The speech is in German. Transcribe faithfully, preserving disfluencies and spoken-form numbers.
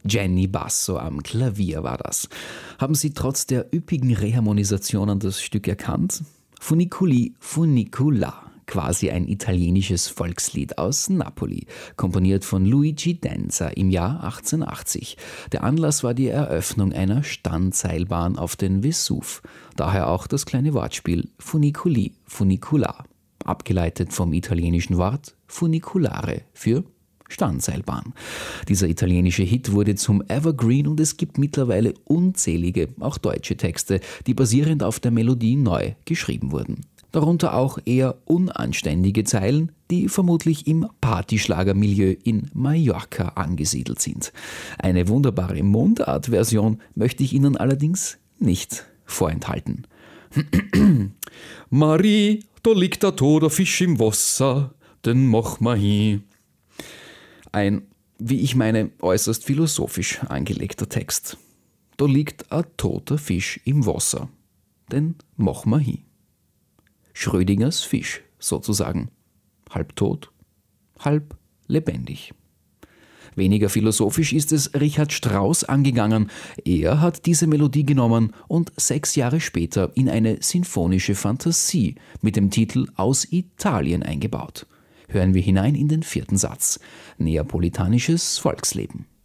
Jenny Basso am Klavier war das. Haben Sie trotz der üppigen Reharmonisationen das Stück erkannt? Funiculi Funicula, quasi ein italienisches Volkslied aus Napoli, komponiert von Luigi Denza im Jahr achtzehnhundertachtzig. Der Anlass war die Eröffnung einer Standseilbahn auf den Vesuv, daher auch das kleine Wortspiel Funiculi Funicula, abgeleitet vom italienischen Wort funiculare für Standseilbahn. Dieser italienische Hit wurde zum Evergreen und es gibt mittlerweile unzählige, auch deutsche Texte, die basierend auf der Melodie neu geschrieben wurden. Darunter auch eher unanständige Zeilen, die vermutlich im Partyschlagermilieu in Mallorca angesiedelt sind. Eine wunderbare Mundart-Version möchte ich Ihnen allerdings nicht vorenthalten. Marie, da liegt ein toter Fisch im Wasser, den mach ma hin. Ein, wie ich meine, äußerst philosophisch angelegter Text. Da liegt ein toter Fisch im Wasser, den mach ma hin. Schrödingers Fisch sozusagen. Halb tot, halb lebendig. Weniger philosophisch ist es Richard Strauss angegangen. Er hat diese Melodie genommen und sechs Jahre später in eine sinfonische Fantasie mit dem Titel Aus Italien eingebaut. Hören wir hinein in den vierten Satz. Neapolitanisches Volksleben.